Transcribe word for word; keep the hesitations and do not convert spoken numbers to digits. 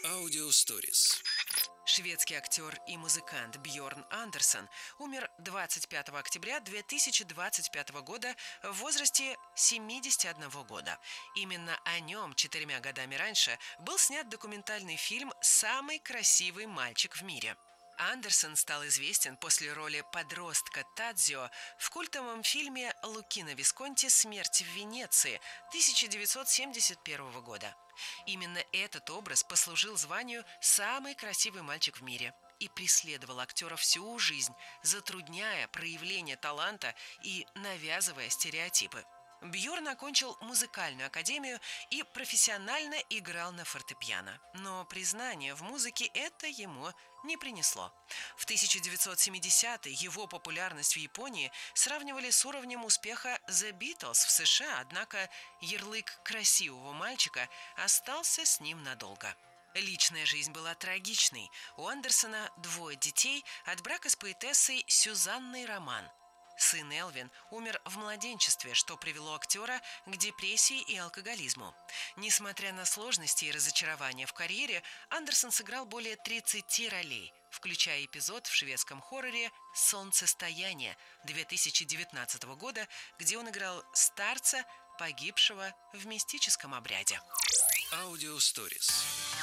Аудиосторис. Шведский актер и музыкант Бьорн Андерсон умер двадцать пятого октября две тысячи двадцать пятого года в возрасте семидесяти одного года. Именно о нем четырьмя годами раньше был снят документальный фильм «Самый красивый мальчик в мире». Андерсон стал известен после роли подростка Тадзио в культовом фильме Лукино Висконти «Смерть в Венеции» тысяча девятьсот семьдесят первого года. Именно этот образ послужил званию «Самый красивый мальчик в мире» и преследовал актера всю жизнь, затрудняя проявление таланта и навязывая стереотипы. Бьорн окончил музыкальную академию и профессионально играл на фортепиано. Но признание в музыке это ему не принесло. В тысяча девятьсот семидесятые его популярность в Японии сравнивали с уровнем успеха The Beatles в США, однако ярлык красивого мальчика остался с ним надолго. Личная жизнь была трагичной. У Андерсона двое детей от брака с поэтессой Сюзанной Роман. Сын Элвин умер в младенчестве, что привело актера к депрессии и алкоголизму. Несмотря на сложности и разочарования в карьере, Андерсон сыграл более тридцати ролей, включая эпизод в шведском хорроре «Солнцестояние» две тысячи девятнадцатого года, где он играл старца, погибшего в мистическом обряде. Аудиосторис.